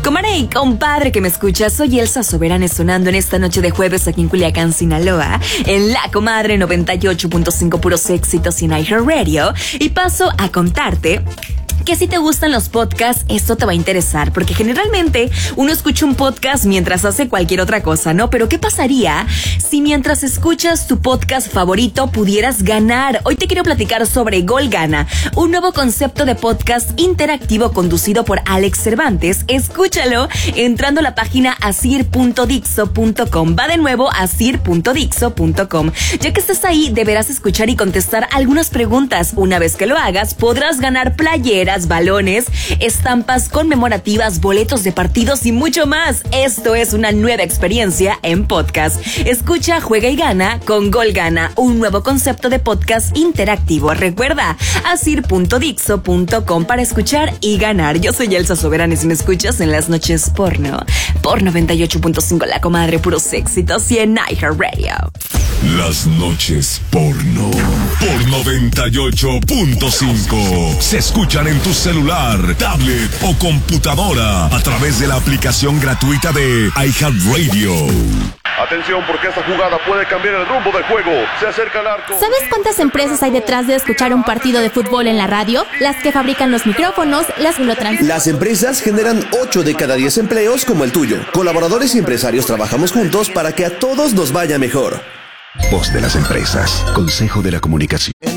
Comadre y compadre que me escuchas, soy Elsa Soberanes sonando en esta noche de jueves aquí en Culiacán, Sinaloa, en La Comadre 98.5 puros éxitos en iHeartRadio, y paso a contarte que si te gustan los podcasts, esto te va a interesar, porque generalmente uno escucha un podcast mientras hace cualquier otra cosa, ¿no? Pero ¿qué pasaría si mientras escuchas tu podcast favorito pudieras ganar? Hoy te quiero platicar sobre Gol Gana, un nuevo concepto de podcast interactivo conducido por Alex Cervantes. Escúchalo entrando a la página asir.dixo.com. Va de nuevo a asir.dixo.com. Ya que estás ahí, deberás escuchar y contestar algunas preguntas. Una vez que lo hagas, podrás ganar playeras, balones, estampas conmemorativas, boletos de partidos y mucho más. Esto es una nueva experiencia en podcast. Escucha, juega y gana con Gol Gana, un nuevo concepto de podcast interactivo. Recuerda, asir.dixo.com para escuchar y ganar. Yo soy Elsa Soberanes y me escuchas en las noches porno. Por 98.5 La Comadre, puros éxitos, y en iHeartRadio. Las noches porno por 98.5 se escuchan en tu celular, tablet o computadora a través de la aplicación gratuita de iHeartRadio. Atención, porque esta jugada puede cambiar el rumbo del juego. Se acerca al arco. ¿Sabes cuántas empresas hay detrás de escuchar un partido de fútbol en la radio? Las que fabrican los micrófonos, las que lo transmiten. Las empresas generan 8 de cada 10 empleos como el tuyo. Colaboradores y empresarios trabajamos juntos para que a todos nos vaya mejor. Voz de las empresas. Consejo de la Comunicación.